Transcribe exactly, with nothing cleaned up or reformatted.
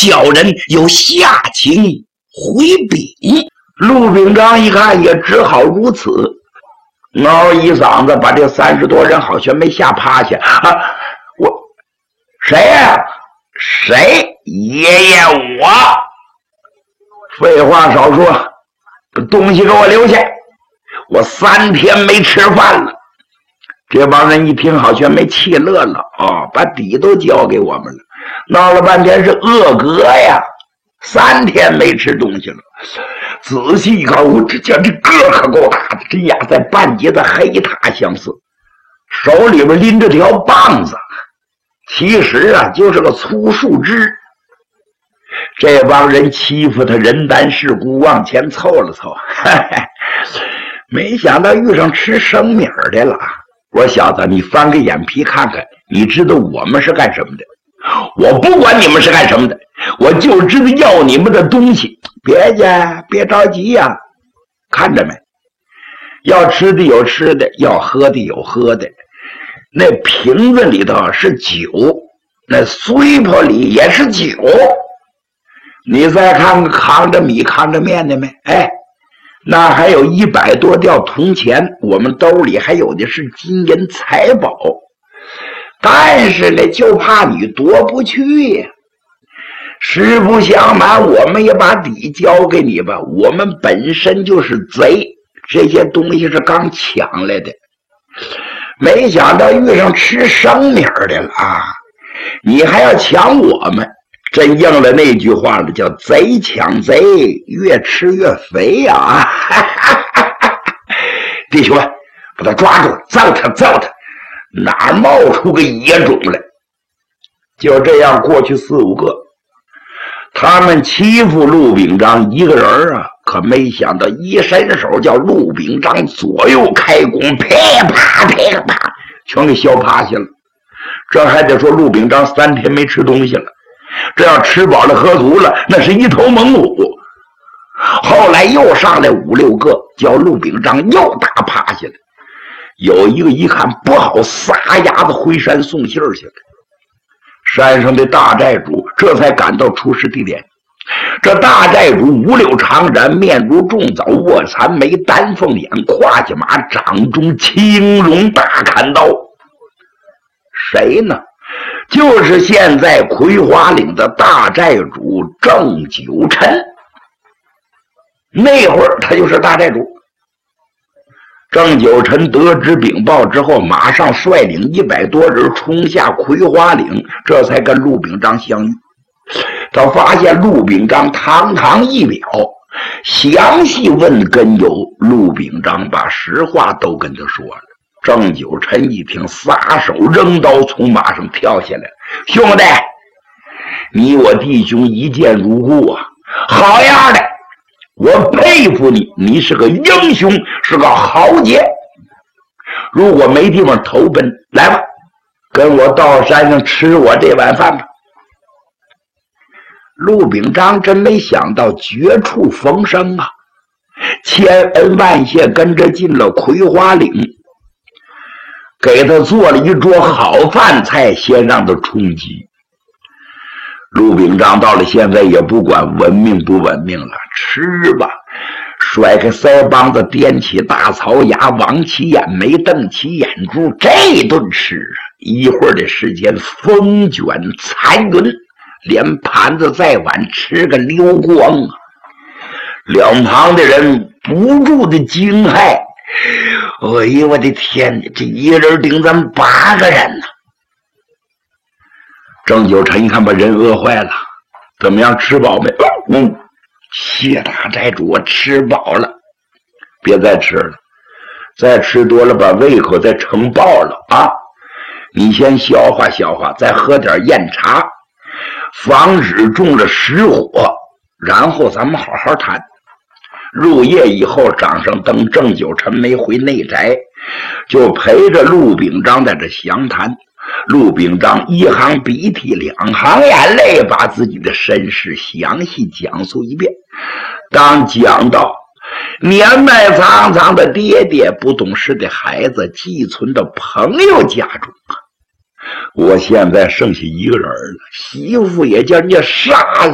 小人有下情回禀。陆秉章一看也只好如此，嗷一嗓子把这三十多人好像没吓趴下。啊，我谁呀、啊？谁？爷爷我。废话少说，东西给我留下，我三天没吃饭了。这帮人一听好像没气乐了啊，把底都交给我们了。闹了半天是饿嗝呀，三天没吃东西了。仔细一看，我只见这个可够大的，这压在半截的黑塔相似，手里边拎着条棒子，其实啊就是个粗树枝。这帮人欺负他人单势孤，往前凑了凑，嘿嘿，没想到遇上吃生米的了。我小子，你翻个眼皮看看，你知道我们是干什么的？我不管你们是干什么的，我就知道要你们的东西。别介，别着急呀、啊，看着没？要吃的有吃的，要喝的有喝的。那瓶子里头是酒，那碎破里也是酒。你再看看扛着米扛着面的没？哎，那还有一百多吊铜钱，我们兜里还有的是金银财宝。但是呢，就怕你夺不去呀。实不相瞒，我们也把底交给你吧。我们本身就是贼，这些东西是刚抢来的。没想到遇上吃生米的了啊！你还要抢我们，真应了那句话了，叫贼抢贼，越吃越肥呀、啊！弟兄们，把他抓住，揍他，揍他！哪冒出个野种来？就这样过去四五个，他们欺负陆秉章一个人啊，可没想到一伸手叫陆秉章左右开弓，噼啪噼啪，全给削趴下了。这还得说陆秉章三天没吃东西了，这要吃饱了喝足了，那是一头猛虎。后来又上来五六个，叫陆秉章又打趴下了。有一个一看不好，撒丫子回山送信儿去了。山上的大寨主这才赶到出事地点。这大寨主五柳长髯，面如重枣，卧蚕眉，丹凤眼，胯下马，掌中青龙大砍刀。谁呢？就是现在葵花岭的大寨主郑九臣。那会儿他就是大寨主。郑九臣得知禀报之后，马上率领一百多人冲下葵花岭，这才跟陆秉章相遇。他发现陆秉章堂堂一表，详细问根由，陆秉章把实话都跟他说了。郑九臣一听，撒手扔刀，从马上跳下来。兄弟，你我弟兄一见如故啊，好样的！我佩服你，你是个英雄，是个豪杰。如果没地方投奔，来吧，跟我到山上吃我这碗饭吧。陆秉章真没想到绝处逢生啊，千恩万谢跟着进了葵花岭，给他做了一桌好饭菜，先让他充饥。陆秉章到了现在也不管文明不文明了，吃吧，甩开腮帮子，掂起大槽牙，往起眼眉，瞪起眼珠，这顿吃啊，一会儿的时间风卷残云，连盘子再碗吃个溜光啊！两旁的人不住的惊骇，哎呦我的天哪，这一人顶咱们八个人呢！郑九臣一看把人饿坏了，怎么样，吃饱没？嗯，谢大寨主，我吃饱了，别再吃了，再吃多了把胃口再撑爆了啊！你先消化消化，再喝点燕茶，防止中了实火，然后咱们好好谈。入夜以后，掌上灯，郑九臣没回内宅，就陪着陆秉章在这详谈。陆秉章一行鼻涕两行眼泪，把自己的身世详细讲述一遍。当讲到年迈苍苍的爹爹，不懂事的孩子，寄存的朋友家中，我现在剩下一个人了，媳妇也叫人家杀了。